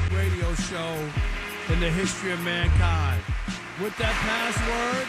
radio show in the history of mankind. With that password,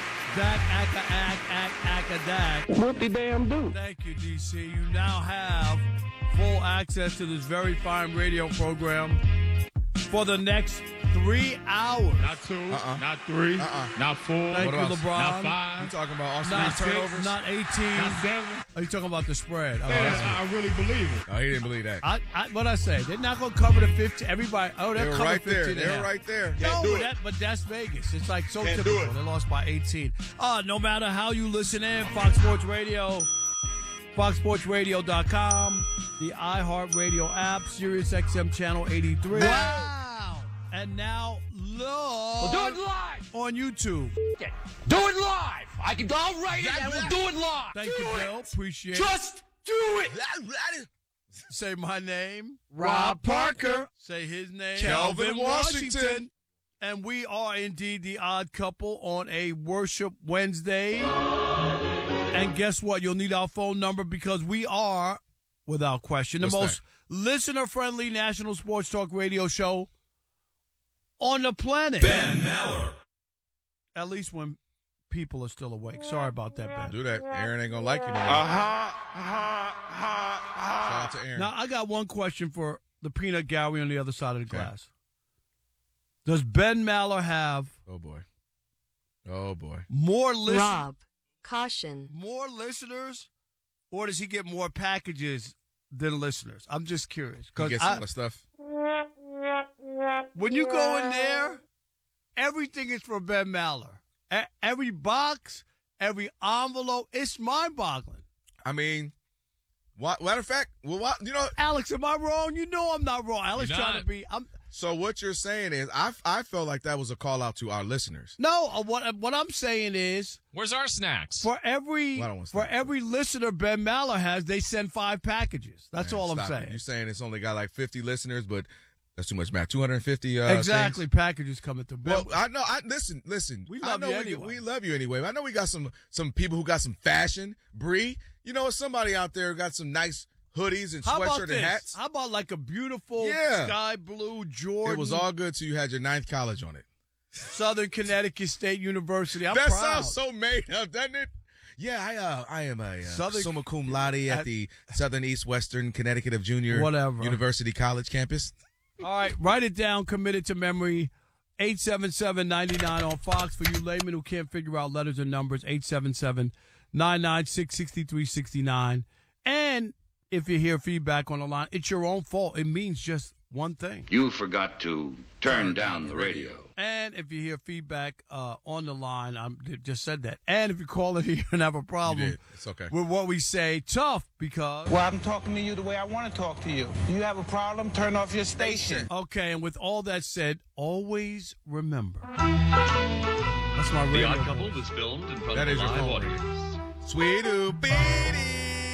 DAC. Whoop-de-damn-do. Thank you, DC. You now have full access to this very fine radio program for the next 3 hours. Not two, not three, not four, Thank you, not LeBron. five, You talking about Austin Not Reeves six, turnovers? not 18. not seven. Are you talking about the spread? Oh, Yeah, I really believe it. Oh, he didn't believe that. what I say? They're not going to cover the 50. Everybody, They they're were covering right 15 there. and a They were half. right there. No, but that's Vegas. It's like so Can't do typical. it. They lost by 18. No matter how you listen in, Fox Sports Radio, foxsportsradio.com, the iHeartRadio app, Sirius XM Channel 83. Wow! And now, look. We'll do it live. On YouTube. Do it live. I'll write it and we'll do it live. Thank you, Bill. Appreciate it. Just do it. Say my name. Rob Parker. Say his name. Kelvin Washington. And we are indeed the odd couple on a Worship Wednesday. And guess what? You'll need our phone number because we are, without question, the What's most listener-friendly national sports talk radio show on the planet. Ben Maller. At least when people are still awake. Sorry about that, Ben. Do that. Aaron ain't going to like you no more. Shout out to Aaron. Now, I got one question for the peanut gallery on the other side of the glass. Does Ben Maller have Oh, boy. more listeners? Rob, caution. More listeners, or does he get more packages than listeners? I'm just curious. He Because gets some of the stuff. when you go in there, everything is for Ben Maller. Every box, every envelope, it's mind-boggling. I mean, matter of fact, Alex, am I wrong? You know I'm not wrong. Alex You're trying not. to be. so what you're saying is I felt like that was a call out to our listeners. No, what I'm saying is Where's our snacks? for every Well, I don't want for snacks. every listener Ben Maller has, they send 5 packages. That's Man, all I'm stop it. saying. You're saying it's only got like 50 listeners, but that's too much math. 250 Exactly, things? packages coming to Ben. Well, I know. Listen. We I love know you anyway. We love you anyway. I know we got some people who got some fashion. Bree, somebody out there who got some nice hoodies and How about sweatshirt this? and hats. How about like a beautiful Yeah. sky blue Jordan? It was all good till you had your 9th college on it. Southern Connecticut State University. I'm that proud. sounds so made up, doesn't it? Yeah, I am a Southern- summa cum laude at the Southern East Western Connecticut of Junior Whatever. University College campus. All right, write it down, commit it to memory. 877-99 on Fox for you laymen who can't figure out letters and numbers. 877-996-6369. And if you hear feedback on the line, it's your own fault. It means just one thing. You forgot to turn down the radio. And if you hear feedback on the line, I just said that. And if you call in here and have a You problem did. It's okay. with what we say, tough because... Well, I'm talking to you the way I want to talk to you. You have a problem, turn off your station. Okay, and with all that said, always remember. That's my The radio. Odd Couple was filmed in front That of is a your live phone. audience. Sweet Oopity.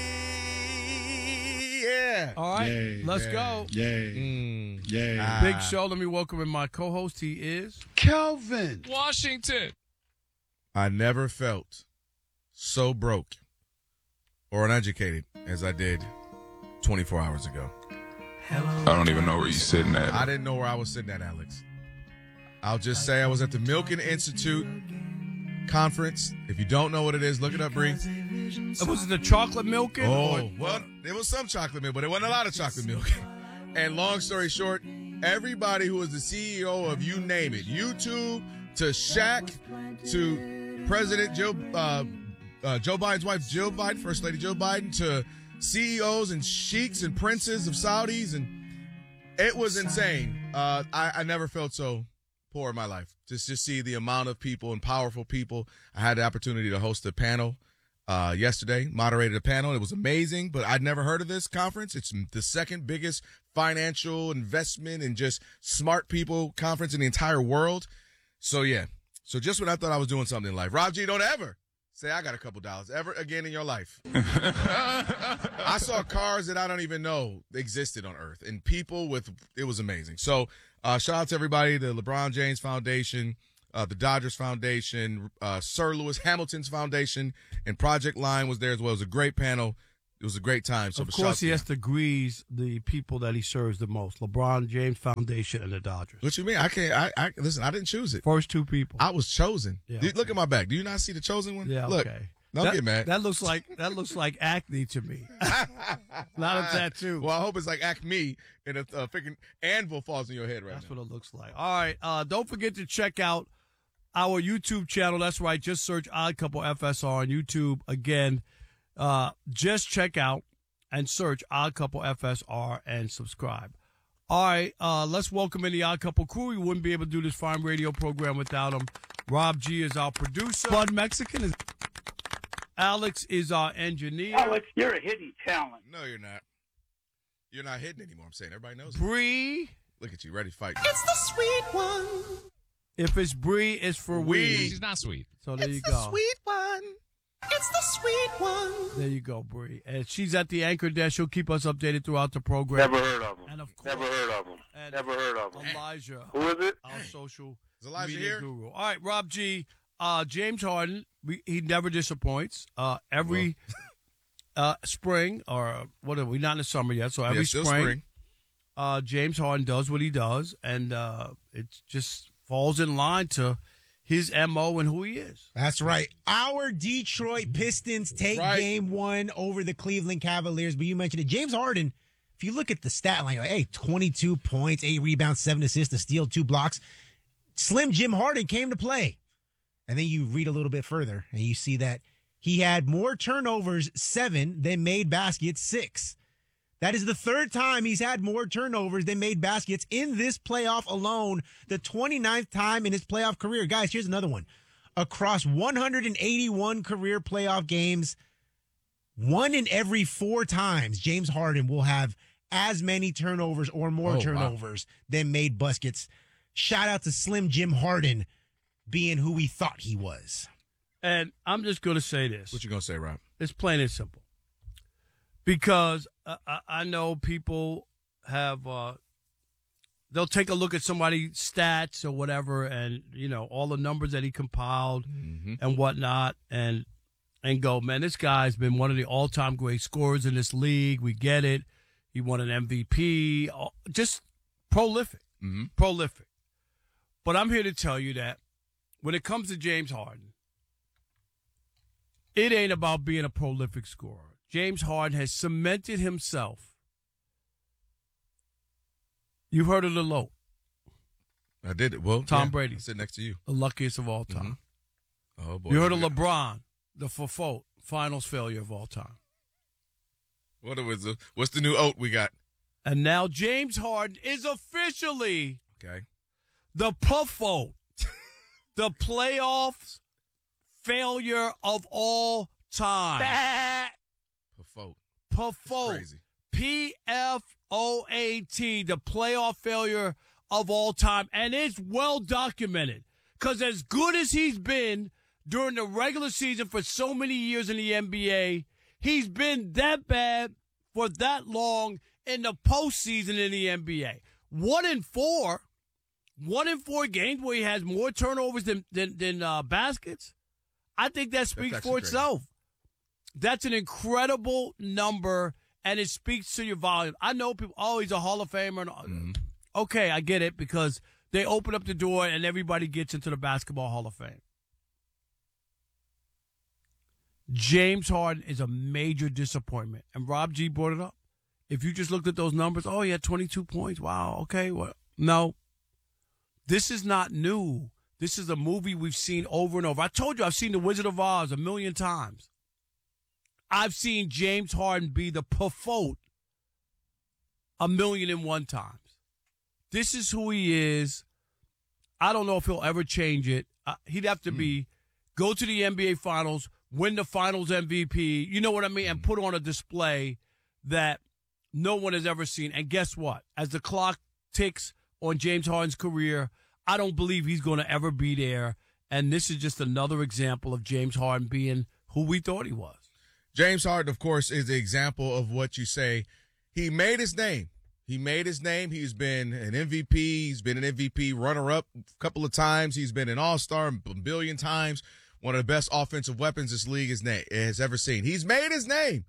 Yeah. All right, let's go. Big show. Let me welcome in my co-host. He is Kelvin. Washington. I never felt so broke or uneducated as I did 24 hours ago. I don't even know where you're sitting at. I didn't know where I was sitting at, Alex. I'll just say I was at the Milken Institute conference. If you don't know what it is, look it up, Bree. Was it the chocolate milk? Oh, well, there was some chocolate milk, but there wasn't a lot of chocolate milk. And long story short, everybody who was the CEO of you name it, YouTube to Shaq to President Joe Biden's wife, Jill Biden, First Lady Jill Biden, to CEOs and sheiks and princes of Saudis, and it was insane. I never felt so poor in my life. Just see the amount of people and powerful people. I had the opportunity to host a panel yesterday, moderated a panel. It was amazing, but I'd never heard of this conference. It's the second biggest financial investment and just smart people conference in the entire world. So, yeah. So just when I thought I was doing something in life, Rob G, don't ever say I got a couple dollars ever again in your life. I saw cars that I don't even know existed on Earth and people it was amazing. So shout out to everybody, the LeBron James Foundation, the Dodgers Foundation, Sir Lewis Hamilton's Foundation, and Project Line was there as well. It was a great panel. It was a great time. So of course, he has to grease the people that he serves the most: LeBron James Foundation and the Dodgers. What you mean? I can't. I listen. I didn't choose it. First two people. I was chosen. Yeah, Look at my back. Do you not see the chosen one? Yeah. Look. Okay. Don't get mad. That looks like acne to me. Not a tattoo. Well, I hope it's like Acme and a freaking anvil falls in your head right That's now. what it looks like. All right. Don't forget to check out our YouTube channel. That's right. Just search Odd Couple FSR on YouTube. Again, just check out and search Odd Couple FSR and subscribe. All right. Let's welcome in the Odd Couple crew. We wouldn't be able to do this fine radio program without them. Rob G is our producer. Bud Mexican is. Alex is our engineer. Alex, you're a hidden talent. No, you're not. You're not hidden anymore. I'm saying everybody knows it. Bree. Look at you, ready to fight. It's the sweet one. If it's Bree, it's for we. She's not sweet. So there you It's the go. sweet one. It's the sweet one. There you go, Bree. And she's at the anchor desk. She'll keep us updated throughout the program. Never heard of him. And of course, Never heard of him. and Never heard of him. Elijah, Who is it? our social Is Elijah media here? guru. All right, Rob G. James Harden, he never disappoints. Every spring, or what are we? Not in the summer yet, so every still spring. James Harden does what he does, and it just falls in line to his MO and who he is. That's right. Our Detroit Pistons take game one over the Cleveland Cavaliers. But you mentioned it. James Harden, if you look at the stat line, you're like, hey, 22 points, 8 rebounds, 7 assists, a steal, 2 blocks. Slim Jim Harden came to play. And then you read a little bit further, and you see that he had more turnovers, 7, than made baskets, 6. That is the third time he's had more turnovers than made baskets in this playoff alone, the 29th time in his playoff career. Guys, here's another one. Across 181 career playoff games, 1 in every 4 times, James Harden will have as many turnovers or more turnovers than made baskets. Shout out to Slim Jim Harden being who we thought he was. And I'm just going to say this. What you going to say, Rob? It's plain and simple. Because I know people have, they'll take a look at somebody's stats or whatever and, you know, all the numbers that he compiled and whatnot and go, man, this guy's been one of the all-time great scorers in this league. We get it. He won an MVP. Just prolific. Prolific. But I'm here to tell you that when it comes to James Harden, it ain't about being a prolific scorer. James Harden has cemented himself. You heard of the LOAT. I did it. Well, Tom Brady. I sit next to you. The luckiest of all time. Oh, boy. You heard of LeBron, the Fofo, finals failure of all time. What's the new oat we got? And now James Harden is officially Okay. the Puffo, the playoffs failure of all time. Puffo. Crazy. P-F-O-A-T, the playoff failure of all time. And it's well documented. Because as good as he's been during the regular season for so many years in the NBA, he's been that bad for that long in the postseason in the NBA. 1 in 4 games where he has more turnovers than baskets. I think that speaks for itself. That's an incredible number, and it speaks to your volume. I know people, he's a Hall of Famer. Okay, I get it, because they open up the door and everybody gets into the Basketball Hall of Fame. James Harden is a major disappointment, and Rob G brought it up. If you just looked at those numbers, he had 22 points. Wow, okay. Well, no, this is not new. This is a movie we've seen over and over. I told you I've seen The Wizard of Oz 1,000,000 times. I've seen James Harden be the Puffo 1,000,001 times. This is who he is. I don't know if he'll ever change it. He'd have to go to the NBA Finals, win the Finals MVP, you know what I mean, and put on a display that no one has ever seen. And guess what? As the clock ticks on James Harden's career, I don't believe he's going to ever be there. And this is just another example of James Harden being who we thought he was. James Harden, of course, is the example of what you say. He made his name. He's been an MVP. He's been an MVP runner-up a couple of times. He's been an all-star a billion times. One of the best offensive weapons this league has ever seen. He's made his name.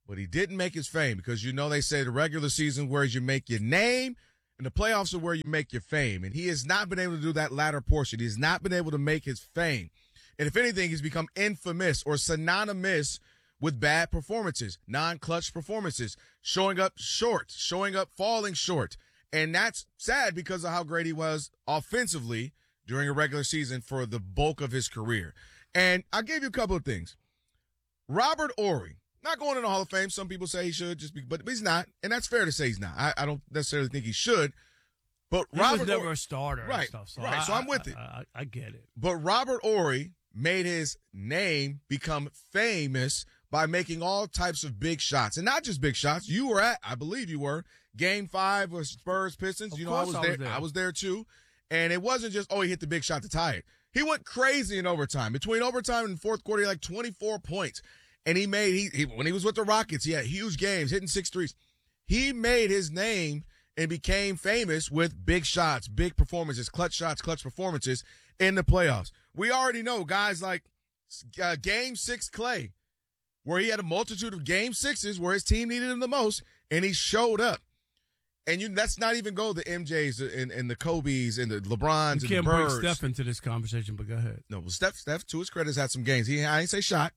but he didn't make his fame because they say the regular season where you make your name and the playoffs are where you make your fame. And he has not been able to do that latter portion. He's not been able to make his fame. And if anything, he's become infamous or synonymous with bad performances, non-clutch performances, showing up short, falling short. And that's sad because of how great he was offensively during a regular season for the bulk of his career. And I'll give you a couple of things. Robert Horry, not going in the Hall of Fame. Some people say he should, but he's not. And that's fair to say he's not. I don't necessarily think he should. But he Robert was never a starter. Right, and stuff, so right. So I'm with it. I get it. But Robert Horry made his name become famous by making all types of big shots. And not just big shots. You were I believe you were, Game 5 with Spurs Pistons. Of I was there. I was there too. And it wasn't just, he hit the big shot to tie it. He went crazy in overtime. Between overtime and fourth quarter, he had like 24 points. And he when he was with the Rockets, he had huge games, hitting 6 threes. He made his name and became famous with big shots, big performances, clutch shots, clutch performances in the playoffs. We already know guys like Game 6 Clay, where he had a multitude of Game 6s where his team needed him the most, and he showed up. And let's not even go the MJs and the Kobes and the LeBrons and the Birds. You can't bring Steph into this conversation, but go ahead. No, well, Steph, to his credit, has had some games. I didn't say shot.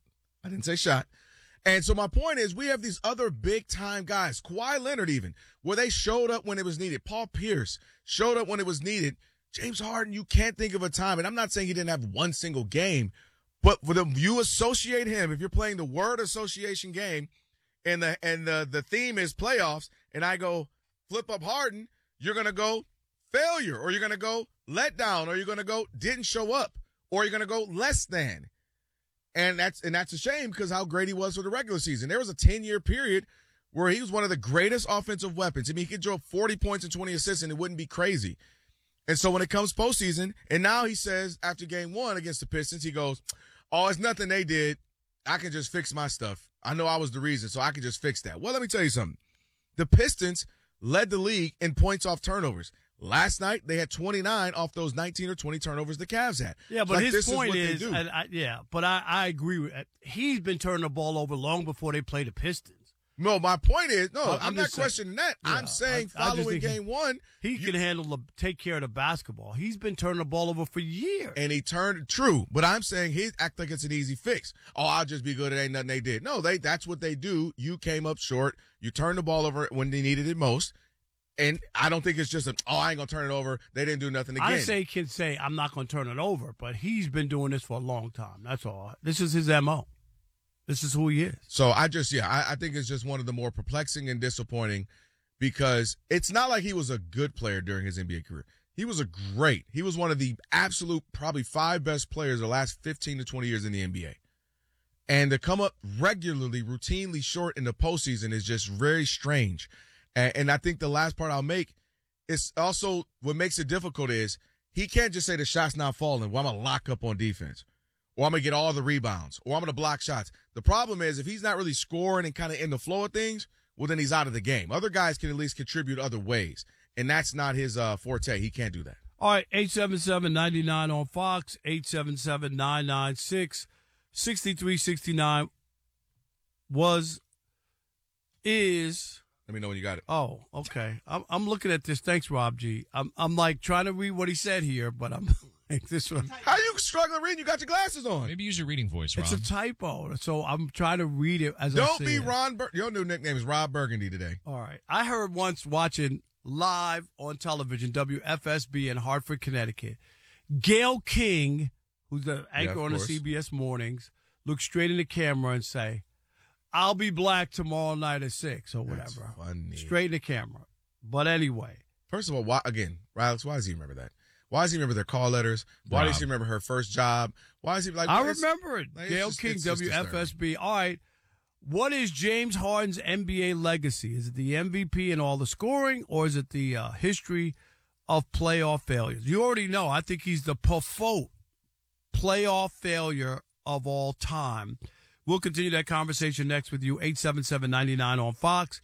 And so my point is, we have these other big-time guys, Kawhi Leonard even, where they showed up when it was needed. Paul Pierce showed up when it was needed. James Harden, you can't think of a time, and I'm not saying he didn't have one single game, but you associate him, if you're playing the word association game, and the theme is playoffs, and I go, flip up Harden, you're going to go failure, or you're going to go let down, or you're going to go didn't show up, or you're going to go less than. And that's a shame because how great he was for the regular season. There was a 10-year period where he was one of the greatest offensive weapons. I mean, he could drop 40 points and 20 assists, and it wouldn't be crazy. And so when it comes postseason, and now he says after game 1 against the Pistons, he goes, it's nothing they did. I can just fix my stuff. I know I was the reason, so I can just fix that. Well, let me tell you something. The Pistons led the league in points off turnovers. Last night, they had 29 off those 19 or 20 turnovers the Cavs had. Yeah, but his point is I agree with it. He's been turning the ball over long before they play the Pistons. No, my point is, I'm not questioning that. Yeah, I'm saying following game 1. He can take care of the basketball. He's been turning the ball over for years. And he turned, true, but I'm saying he act like it's an easy fix. I'll just be good. It ain't nothing they did. No, that's what they do. You came up short. You turned the ball over when they needed it most. And I don't think it's just I ain't going to turn it over. They didn't do nothing again. I can say I'm not going to turn it over, but he's been doing this for a long time. That's all. This is his MO. This is who he is. So I think it's just one of the more perplexing and disappointing because it's not like he was a good player during his NBA career. He was he was one of the absolute probably 5 best players the last 15 to 20 years in the NBA. And to come up regularly, routinely short in the postseason is just very strange. And I think the last part I'll make is also what makes it difficult is he can't just say the shot's not falling. Well, I'm going to lock up on defense. Or I'm going to get all the rebounds. Or I'm going to block shots. The problem is if he's not really scoring and kind of in the flow of things, well, then he's out of the game. Other guys can at least contribute other ways. And that's not his forte. He can't do that. All right, 877-99 on Fox, 877-996-6369 is... Let me know when you got it. Oh, okay. I'm looking at this. Thanks, Rob G. I'm like trying to read what he said here, but I'm like this one. How are you struggling reading? You got your glasses on. Maybe use your reading voice, Rob. It's a typo, so I'm trying to read it as I see it. Don't be Ron. Your new nickname is Rob Burgundy today. All right. I heard once watching live on television WFSB in Hartford, Connecticut, Gayle King, who's the anchor on the CBS Mornings, look straight in the camera and say, I'll be black tomorrow night at 6 or whatever. That's funny. Straight in the camera. But anyway. First of all, why does he remember that? Why does he remember their call letters? Why does he remember her first job? Why is he like? I remember it. Gayle King, WFSB. All right. What is James Harden's NBA legacy? Is it the MVP and all the scoring, or is it the history of playoff failures? You already know. I think he's the playoff failure of all time. We'll continue that conversation next with you. 877-99 on Fox.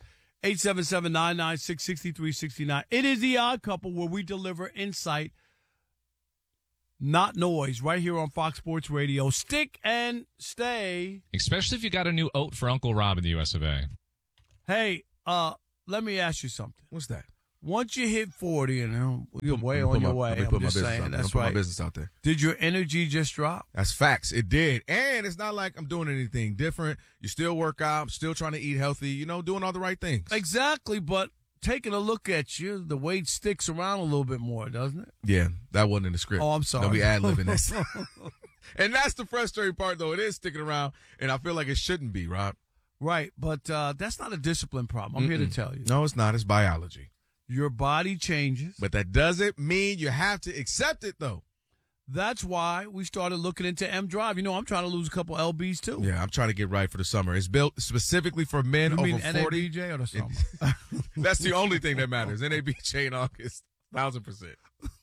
877-996-6369. It is the Odd Couple where we deliver insight not noise, right here on Fox Sports Radio. Stick and stay. Especially if you got a new oat for Uncle Rob in the US of A. Hey, let me ask you something. What's that? Once you hit 40, and you're way on your way. I'm just saying, that's right. My business out there. Did your energy just drop? That's facts. It did. And it's not like I'm doing anything different. You still work out, still trying to eat healthy, doing all the right things. Exactly, but taking a look at you, the weight sticks around a little bit more, doesn't it? Yeah, that wasn't in the script. Oh, I'm sorry. Don't be ad-libbing this. And that's the frustrating part, though. It is sticking around, and I feel like it shouldn't be, Rob. Right, but that's not a discipline problem. I'm here to tell you. No, it's not. It's biology. Your body changes. But that doesn't mean you have to accept it, though. That's why we started looking into M Drive. I'm trying to lose a couple LBs, too. Yeah, I'm trying to get right for the summer. It's built specifically for men over 40. You mean NABJ or the summer? That's the only thing that matters. NABJ in August, 1,000%.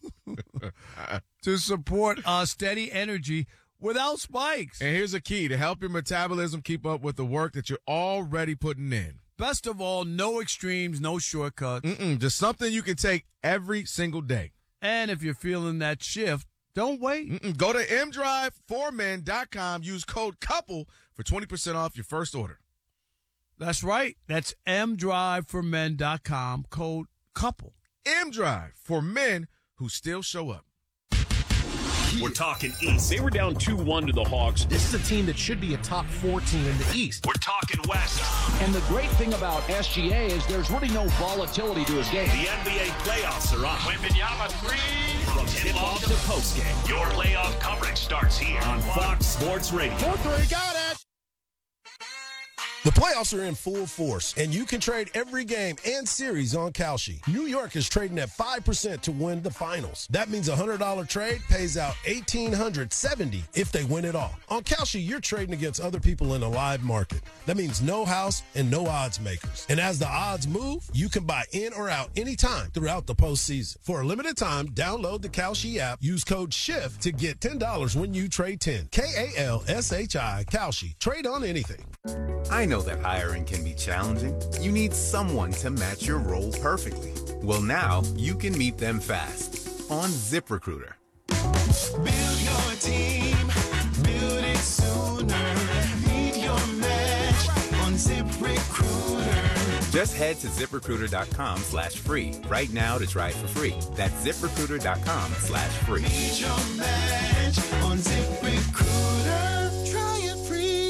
To support steady energy without spikes. And here's a key to help your metabolism keep up with the work that you're already putting in. Best of all, no extremes, no shortcuts. Just something you can take every single day. And if you're feeling that shift, don't wait. Go to mdriveformen.com. Use code COUPLE for 20% off your first order. That's right. That's mdriveformen.com, code COUPLE. mDrive for men who still show up. We're talking East. They were down 2-1 to the Hawks. This is a team that should be a top 4 team in the East. We're talking West. And the great thing about SGA is there's really no volatility to his game. The NBA playoffs are on. Wembanyama 3. From tip-off to postgame, your playoff coverage starts here on Fox Sports Radio. 4-3, got it! The playoffs are in full force, and you can trade every game and series on Kalshi. New York is trading at 5% to win the finals. That means a $100 trade pays out $1,870 if they win it all. On Kalshi, you're trading against other people in a live market. That means no house and no odds makers. And as the odds move, you can buy in or out anytime throughout the postseason. For a limited time, download the Kalshi app, use code SHIFT to get $10 when you trade 10. Kalshi, Kalshi. Trade on anything. I know that hiring can be challenging. You need someone to match your role perfectly. Well, now you can meet them fast on ZipRecruiter. Build your team, build it sooner. Meet your match on ZipRecruiter. Just head to ZipRecruiter.com/free right now to try it for free. That's ZipRecruiter.com/free. Meet your match on ZipRecruiter. Try it free.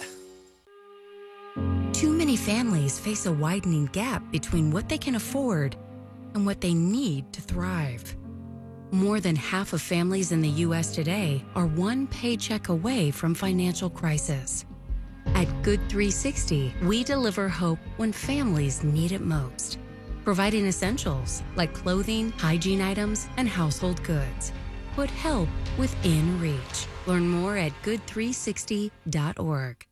Too many families face a widening gap between what they can afford and what they need to thrive. More than half of families in the U.S. today are one paycheck away from financial crisis. At Good 360, we deliver hope when families need it most, providing essentials like clothing, hygiene items, and household goods. Put help within reach. Learn more at good360.org.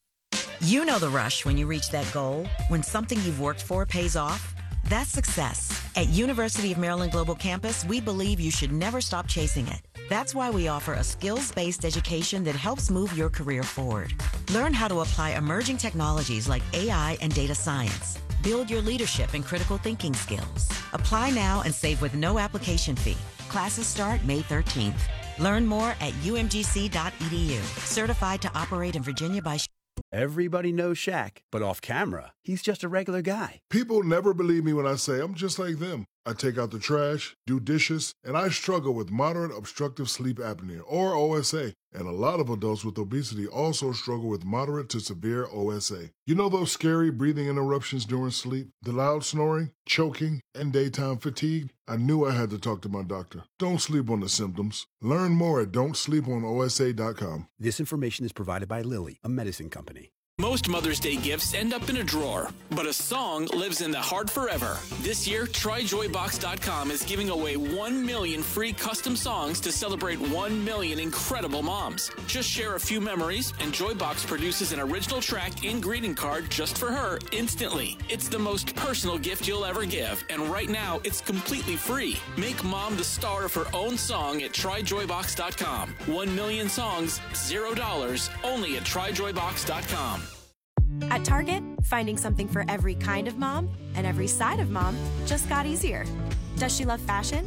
You know the rush when you reach that goal, when something you've worked for pays off. That's success. At University of Maryland Global Campus, we believe you should never stop chasing it. That's why we offer a skills-based education that helps move your career forward. Learn how to apply emerging technologies like AI and data science. Build your leadership and critical thinking skills. Apply now and save with no application fee. Classes start May 13th. Learn more at umgc.edu. Certified to operate in Virginia by... Everybody knows Shaq, but off camera, he's just a regular guy. People never believe me when I say I'm just like them. I take out the trash, do dishes, and I struggle with moderate obstructive sleep apnea, or OSA. And a lot of adults with obesity also struggle with moderate to severe OSA. You know those scary breathing interruptions during sleep? The loud snoring, choking, and daytime fatigue? I knew I had to talk to my doctor. Don't sleep on the symptoms. Learn more at don'tsleeponosa.com. This information is provided by Lilly, a medicine company. Most Mother's Day gifts end up in a drawer, but a song lives in the heart forever. This year, TryJoyBox.com is giving away 1 million free custom songs to celebrate 1 million incredible moms. Just share a few memories, and Joybox produces an original track and greeting card just for her instantly. It's the most personal gift you'll ever give, and right now, it's completely free. Make mom the star of her own song at TryJoyBox.com. 1 million songs, $0, only at TryJoyBox.com. At Target, finding something for every kind of mom and every side of mom just got easier. Does she love fashion?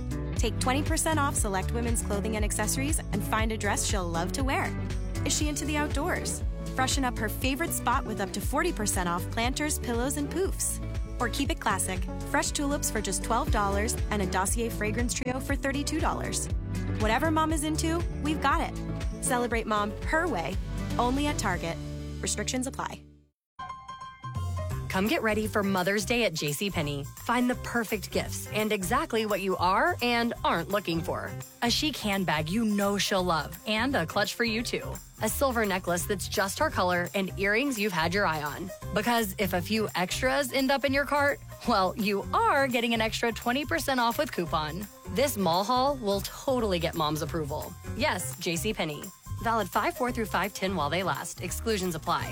Take 20% off select women's clothing and accessories and find a dress she'll love to wear. Is she into the outdoors? Freshen up her favorite spot with up to 40% off planters, pillows, and poofs. Or keep it classic. Fresh tulips for just $12 and a Dossier fragrance trio for $32. Whatever mom is into, we've got it. Celebrate mom her way, only at Target. Restrictions apply. Come get ready for Mother's Day at JCPenney. Find the perfect gifts and exactly what you are and aren't looking for. A chic handbag you know she'll love and a clutch for you too. A silver necklace that's just her color and earrings you've had your eye on. Because if a few extras end up in your cart, well, you are getting an extra 20% off with coupon. This mall haul will totally get mom's approval. Yes, JCPenney. Valid 5/4 through 5/10 while they last. Exclusions apply.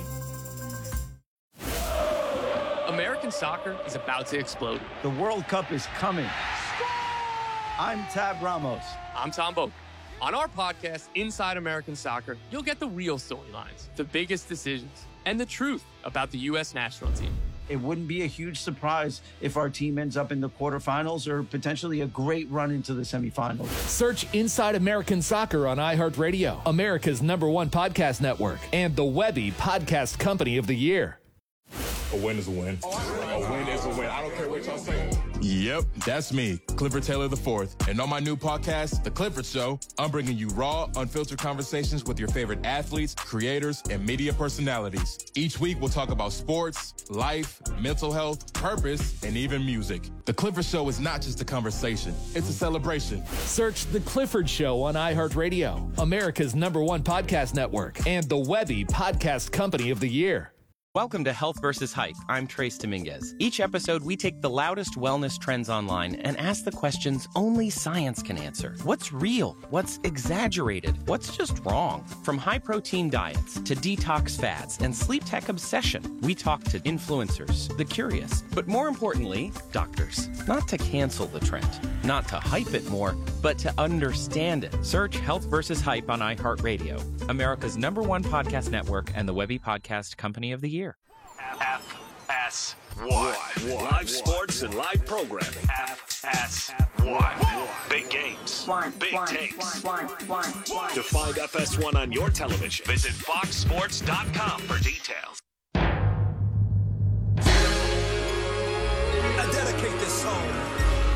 American soccer is about to explode. The World Cup is coming. I'm Tab Ramos. I'm Tom Boak. On our podcast, Inside American Soccer, you'll get the real storylines, the biggest decisions, and the truth about the U.S. national team. It wouldn't be a huge surprise if our team ends up in the quarterfinals or potentially a great run into the semifinals. Search Inside American Soccer on iHeartRadio, America's #1 podcast network, and the Webby Podcast Company of the Year. A win is a win. A win is a win. I don't care what y'all say. Yep, that's me, Clifford Taylor IV. And on my new podcast, The Clifford Show, I'm bringing you raw, unfiltered conversations with your favorite athletes, creators, and media personalities. Each week, we'll talk about sports, life, mental health, purpose, and even music. The Clifford Show is not just a conversation, it's a celebration. Search The Clifford Show on iHeartRadio, America's #1 podcast network, and the Webby Podcast Company of the Year. Welcome to Health vs. Hype. I'm Trace Dominguez. Each episode, we take the loudest wellness trends online and ask the questions only science can answer. What's real? What's exaggerated? What's just wrong? From high-protein diets to detox fads and sleep tech obsession, we talk to influencers, the curious, but more importantly, doctors. Not to cancel the trend, not to hype it more, but to understand it. Search Health vs. Hype on iHeartRadio, America's #1 podcast network and the Webby Podcast Company of the Year. FS1. Live sports and live programming. FS1. Big games. Big takes. To find FS1 on your television, visit foxsports.com for details.